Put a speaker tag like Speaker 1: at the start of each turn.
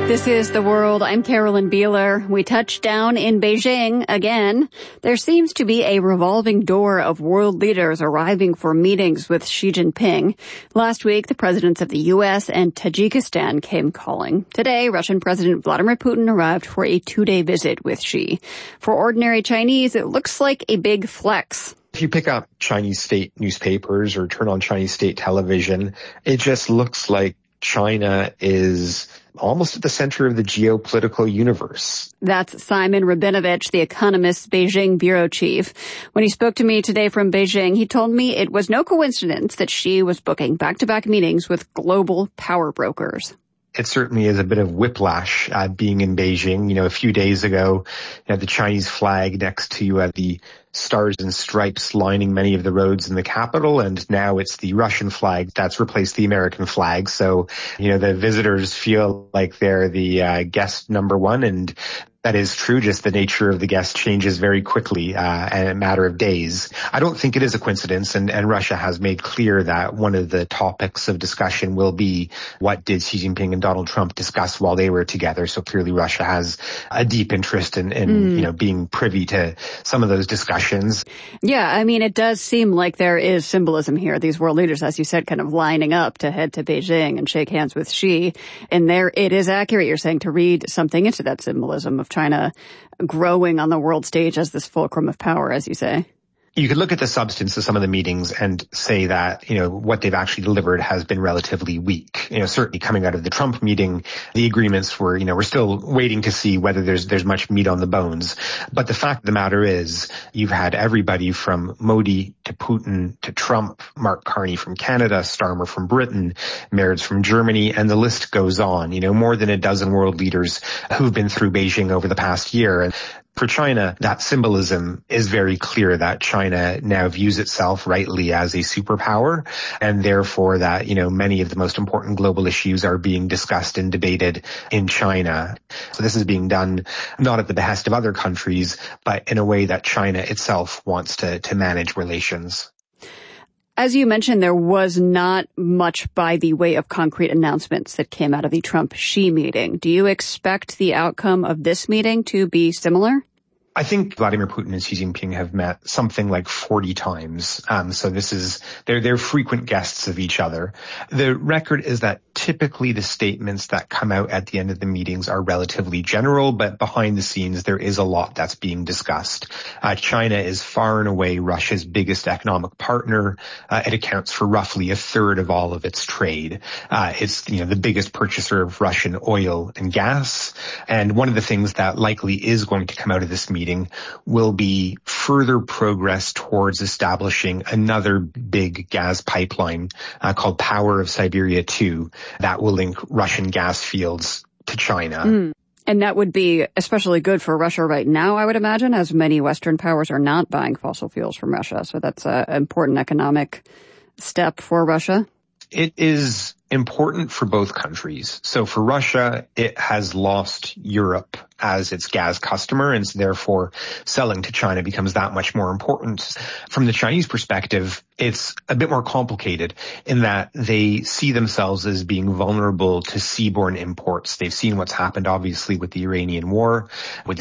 Speaker 1: This is The World. I'm Carolyn Beeler. We touch down in Beijing again. There seems to be a revolving door of world leaders arriving for meetings with Xi Jinping. Last week, the presidents of the U.S. and Tajikistan came calling. Today, Russian President Vladimir Putin arrived for a 2-day visit with Xi. For ordinary Chinese, it looks like a big flex.
Speaker 2: If you pick up Chinese state newspapers or turn on Chinese state television, it just looks like China is almost at the center of the geopolitical universe.
Speaker 1: That's Simon Rabinovich, The Economist's Beijing bureau chief. When he spoke to me today from Beijing, he told me it was no coincidence that Xi was booking back-to-back meetings with global power brokers.
Speaker 2: It certainly is a bit of whiplash being in Beijing. A few days ago, you had the Chinese flag next to the stars and stripes lining many of the roads in the capital, and now it's the Russian flag that's replaced the American flag. So, the visitors feel like they're the guest number one, and that is true. Just the nature of the guest changes very quickly, and a matter of days. I don't think it is a coincidence, and Russia has made clear that one of the topics of discussion will be what did Xi Jinping and Donald Trump discuss while they were together. So clearly Russia has a deep interest in being privy to some of those discussions.
Speaker 1: Yeah, it does seem like there is symbolism here. These world leaders, as you said, kind of lining up to head to Beijing and shake hands with Xi. And there it is accurate, you're saying, to read something into that symbolism of China growing on the world stage as this fulcrum of power, as you say.
Speaker 2: You could look at the substance of some of the meetings and say that, what they've actually delivered has been relatively weak. Certainly coming out of the Trump meeting, the agreements were, we're still waiting to see whether there's much meat on the bones. But the fact of the matter is, you've had everybody from Modi to Putin to Trump, Mark Carney from Canada, Starmer from Britain, Merz from Germany, and the list goes on. More than a dozen world leaders who've been through Beijing over the past year. And for China, that symbolism is very clear that China now views itself rightly as a superpower, and therefore that, many of the most important global issues are being discussed and debated in China. So this is being done not at the behest of other countries, but in a way that China itself wants to manage relations.
Speaker 1: As you mentioned, there was not much by the way of concrete announcements that came out of the Trump-Xi meeting. Do you expect the outcome of this meeting to be similar?
Speaker 2: I think Vladimir Putin and Xi Jinping have met something like 40 times. So they're frequent guests of each other. The record is that typically the statements that come out at the end of the meetings are relatively general, but behind the scenes there is a lot that's being discussed. China is far and away Russia's biggest economic partner. It accounts for roughly a third of all of its trade. It's the biggest purchaser of Russian oil and gas. And one of the things that likely is going to come out of this meeting will be further progress towards establishing another big gas pipeline called Power of Siberia 2 that will link Russian gas fields to China.
Speaker 1: And that would be especially good for Russia right now, I would imagine, as many Western powers are not buying fossil fuels from Russia. So that's an important economic step for Russia.
Speaker 2: It is important for both countries. So for Russia, it has lost Europe as its gas customer, and so therefore selling to China becomes that much more important. From the Chinese perspective, it's a bit more complicated in that they see themselves as being vulnerable to seaborne imports. They've seen what's happened, obviously, with the Iranian war, with